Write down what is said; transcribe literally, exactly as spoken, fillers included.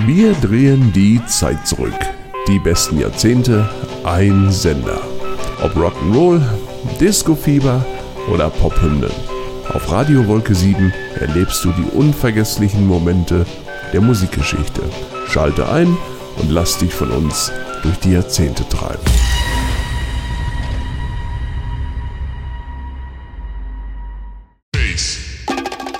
Wir drehen die Zeit zurück. Die besten Jahrzehnte, ein Sender. Ob Rock'n'Roll, Disco-Fieber oder Pophymnen. Auf Radio Wolke sieben erlebst du die unvergesslichen Momente der Musikgeschichte. Schalte ein und lass dich von uns durch die Jahrzehnte treiben.